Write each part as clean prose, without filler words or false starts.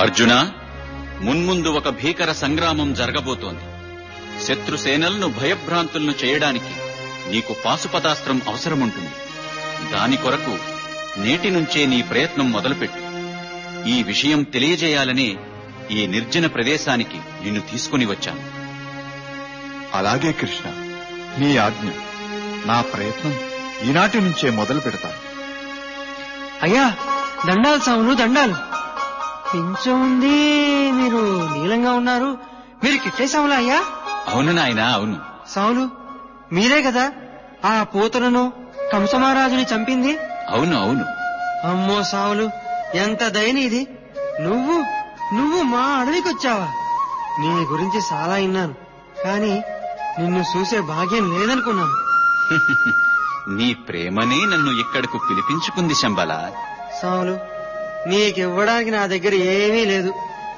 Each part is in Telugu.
అర్జున, మున్ముందు ఒక భీకర సంగ్రామం జరగబోతోంది. శత్రుసేనలను భయభ్రాంతులను చేయడానికి నీకు పాశుపతాస్త్రం అవసరముంటుంది. దాని కొరకు నేటి నుంచే నీ ప్రయత్నం మొదలుపెట్టు. ఈ విషయం తెలియజేయాలనే ఈ నిర్జన ప్రదేశానికి నిన్ను తీసుకుని వచ్చాను. అలాగే కృష్ణ, నీ ఆజ్ఞ. నా ప్రయత్నం ఈనాటి నుంచే మొదలు పెడతాను. అయ్యా, దండాలు సాములు, దండాలు. పింఛం ఉంది, మీరు నీలంగా ఉన్నారు. మీరు కిట్టే సాములా అయ్యా? అవును నాయనా, అవును. సాములు, మీరే కదా ఆ పూతలను కంసమహారాజుని చంపింది? అవును అవును. అమ్మో సాములు, ఎంత దయనీది. నువ్వు మా అడవికి వచ్చావా? నీ గురించి చాలా విన్నాను, కానీ నిన్ను చూసే భాగ్యం లేదనుకున్నాను. నీ ప్రేమనే నన్ను ఇక్కడకు పిలిపించుకుంది శంబల. సాములు, నీకివ్వడానికి నా దగ్గర ఏమీ లేదు.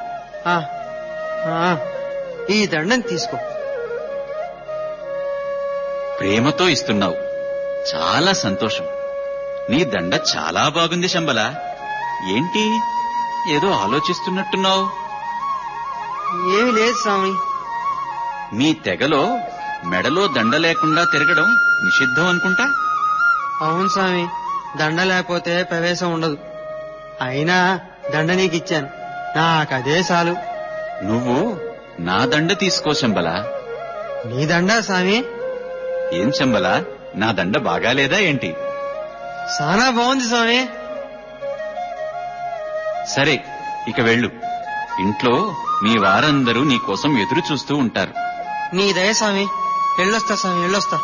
ఈ దండం తీసుకో. ప్రేమతో ఇస్తున్నావు, చాలా సంతోషం. నీ దండ చాలా బాగుంది శంబల. ఏంటి, ఏదో ఆలోచిస్తున్నట్టున్నావు? ఏమీ లేదు స్వామి. మీ తెగలో మెడలో దండ లేకుండా తిరగడం నిషిద్ధం అనుకుంటా. అవును స్వామి, దండ లేకపోతే ప్రవేశం ఉండదు. అయినా దండ నీకిచ్చాను, నాకదే చాలు. నువ్వు నా దండ తీసుకో శంబల. నీ దండ స్వామి? ఏం శంబల, నా దండ బాగాలేదా ఏంటి? చాలా బాగుంది స్వామి. సరే, ఇక వెళ్ళు. ఇంట్లో మీ వారందరూ నీ కోసం ఎదురు చూస్తూ ఉంటారు. నీ దయ స్వామి. వెళ్ళొస్తా స్వామి, వెళ్ళొస్తా.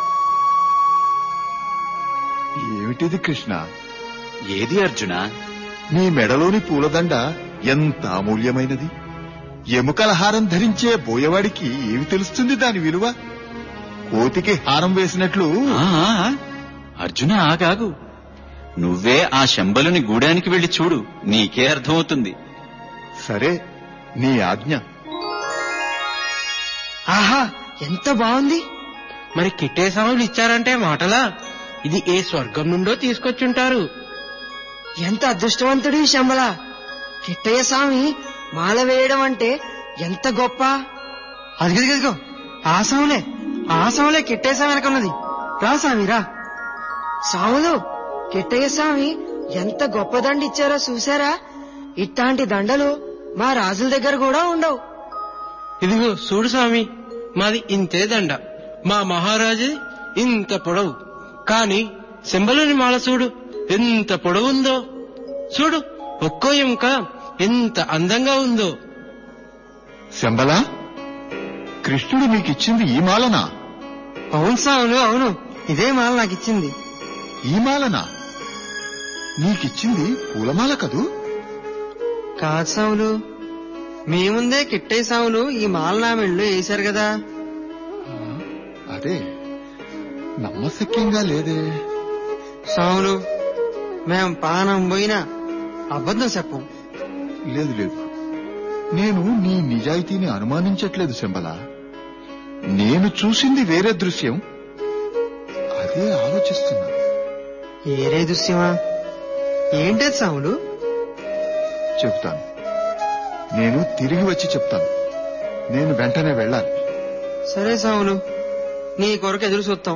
ఏమిటిది కృష్ణ? ఏది అర్జున? నీ మెడలోని పూలదండ ఎంత అమూల్యమైనది. ఎముకల హారం ధరించే బోయవాడికి ఏమి తెలుస్తుంది దాని విలువ? కోతికి హారం వేసినట్లు. అర్జున, ఆగాగు. నువ్వే ఆ శంబలుని గూడానికి వెళ్లి చూడు, నీకే అర్థమవుతుంది. సరే, నీ ఆజ్ఞ. ఆహా, ఎంత బాగుంది. మరి కిట్టే సాములు ఇచ్చారంటే మాటలా? ఇది ఏ స్వర్గం నుండో తీసుకొచ్చుంటారు. ఎంత అదృష్టవంతుడు ఈ శంబల. కిట్టయ్య స్వామి మాల వేయడం అంటే ఎంత గొప్ప. అదిగో ఆ సాములే కిట్టయ్య స్వామి వెనకున్నది. రా స్వామి, రా. సాములు, కిట్టయ్య స్వామి ఎంత గొప్ప దండ ఇచ్చారో చూసారా? ఇట్లాంటి దండలు మా రాజుల దగ్గర కూడా ఉండవు. ఇదిగో చూడు స్వామి, మాది ఇంతే దండ. మా మహారాజు ఇంత పొడవు, కాని శంబలుని మాల చూడు ఎంత పొడవుందో. చూడు, ఒక్కో ఎముక ఎంత అందంగా ఉందో. శంబల, కృష్ణుడు నీకిచ్చింది ఈ మాలనా? అవును సాములు, అవును. ఇదే మాల నాకిచ్చింది. ఈ మాలనా? నీకిచ్చింది పూలమాల కదూ? కాదు సాములు, మీ ముందే కిట్టయ్య సాములు ఈ మాల నా మెళ్ళో వేశారు కదా. అదే నమ్మశక్యంగా లేదే. సాములు, మేం పానం పోయినా అబద్ధం చెప్పం. లేదు, నేను నీ నిజాయితీని అనుమానించట్లేదు శంబల. నేను చూసింది వేరే దృశ్యం, అదే ఆలోచిస్తున్నా. ఏరే దృశ్యమా? ఏంటది సాములు? చెప్తాను. నేను తిరిగి వచ్చి చెప్తాను. నేను వెంటనే వెళ్ళాలి. సరే సాములు, నీ కొరకు ఎదురు చూస్తాం.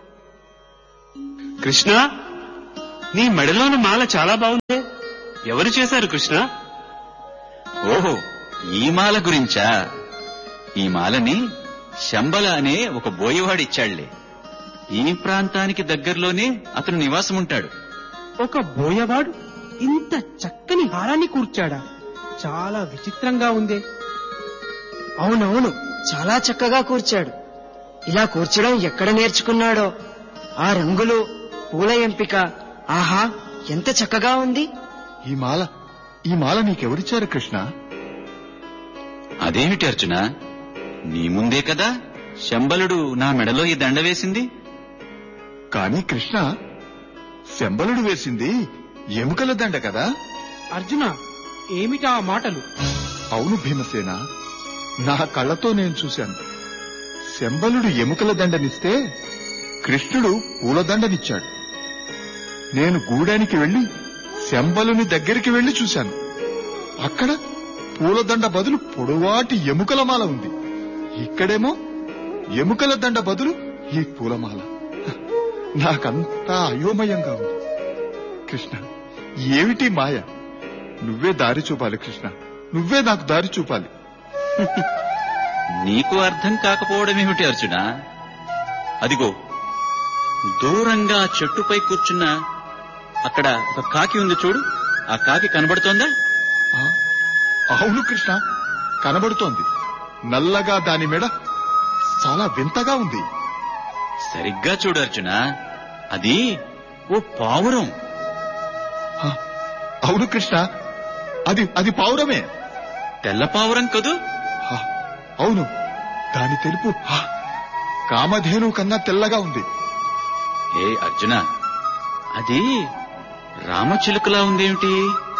కృష్ణ, నీ మెడలోని మాల చాలా బాగుంది. ఎవరు చేశారు కృష్ణ? ఓహో, ఈ మాల గురించా? ఈ మాలని శంబల అనే ఒక బోయవాడిచ్చాళ్లే. ఈ ప్రాంతానికి దగ్గరలోనే అతను నివాసం ఉంటాడు. ఒక బోయవాడు ఇంత చక్కని హారాన్ని కూర్చాడా? చాలా విచిత్రంగా ఉంది. అవునవును, చాలా చక్కగా కూర్చాడు. ఇలా కూర్చడం ఎక్కడ నేర్చుకున్నాడో. ఆ రంగులు, పూల ఎంపిక, ఆహా, ఎంత చక్కగా ఉంది. ఈ మాల నీకెవరిచ్చారు కృష్ణ? అదేమిటి అర్జున, నీ ముందే కదా శంబలుడు నా మెడలో ఈ దండ వేసింది. కానీ కృష్ణ, శంబలుడు వేసింది ఎముకల దండ కదా? అర్జున, ఏమిటా మాటలు? అవును భీమసేన, నా కళ్ళతో నేను చూశాను. శంబలుడు ఎముకల దండనిస్తే కృష్ణుడు పూలదండనిచ్చాడు. నేను గూడానికి వెళ్లి శంబలుని దగ్గరికి వెళ్లి చూశాను. అక్కడ పూలదండ బదులు పొడవాటి ఎముకల మాల ఉంది. ఇక్కడేమో ఎముకల దండ బదులు ఈ పూలమాల. నాకంతా అయోమయంగా ఉంది. కృష్ణ, ఏమిటి మాయ? నువ్వే దారి చూపాలి కృష్ణ, నువ్వే నాకు దారి చూపాలి. నీకు అర్థం కాకపోవడమేమిటి అర్జున? అదిగో దూరంగా చెట్టుపై కూర్చున్న అక్కడ ఒక కాకి ఉంది చూడు. ఆ కాకి కనబడుతోందా? అవును కృష్ణ, కనబడుతోంది. నల్లగా దాని మెడ చాలా వింతగా ఉంది. సరిగ్గా చూడు అర్జున, అది ఓ పావురం. అవును కృష్ణ, అది పావురమే. తెల్ల పావురం కదూ? అవును, దాని తెలుపు కామధేను కన్నా తెల్లగా ఉంది. ఏ అర్జున, అది రామచిలుకలా ఉందేమిటి?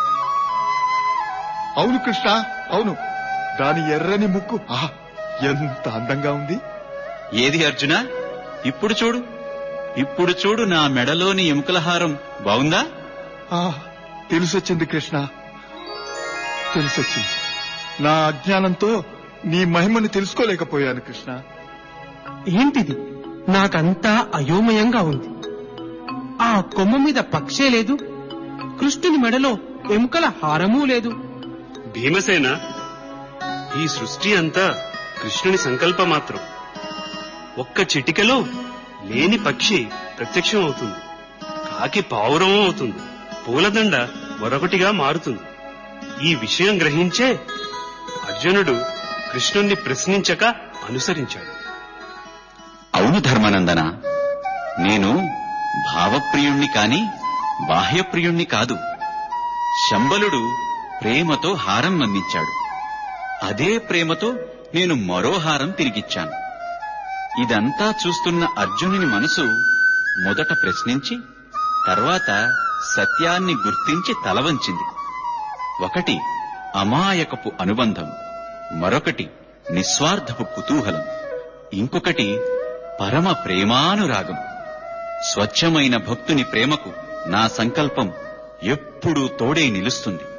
అవును కృష్ణ, అవును, దాని ఎర్రని ముక్కు ఎంత అందంగా ఉంది. ఏది అర్జున, ఇప్పుడు చూడు, ఇప్పుడు చూడు, నా మెడలోని ఎముకల హారం బాగుందా? తెలిసొచ్చింది కృష్ణ, తెలిసొచ్చింది. నా అజ్ఞానంతో నీ మహిమని తెలుసుకోలేకపోయాను కృష్ణ. ఏంటిది? నాకంతా అయోమయంగా ఉంది. ఆ కొమ్మ మీద పక్షే లేదు, కృష్ణుని మెడలో ఎముకల హారమూ లేదు. భీమసేన, ఈ సృష్టి అంతా కృష్ణుని సంకల్ప మాత్రం. ఒక్క చిటికలో లేని పక్షి ప్రత్యక్షం అవుతుంది, కాకి పావురం అవుతుంది, పూలదండ మరొకటిగా మారుతుంది. ఈ విషయం గ్రహించే అర్జునుడు కృష్ణుణ్ణి ప్రశ్నించక అనుసరించాడు. అవును ధర్మానందన, నేను భావప్రియుణ్ణి కాని బాహ్యప్రియుణ్ణి కాదు. శంబలుడు ప్రేమతో హారం అందించాడు. అదే ప్రేమతో నేను మరో హారం తిరిగిచ్చాను. ఇదంతా చూస్తున్న అర్జునుని మనసు మొదట ప్రశ్నించి తర్వాత సత్యాన్ని గుర్తించి తలవంచింది. ఒకటి అమాయకపు అనుబంధం, మరొకటి నిస్వార్థపు కుతూహలం, ఇంకొకటి పరమ ప్రేమానురాగం. స్వచ్ఛమైన భక్తుని ప్రేమకు నా సంకల్పం ఎప్పుడూ తోడై నిలుస్తుంది.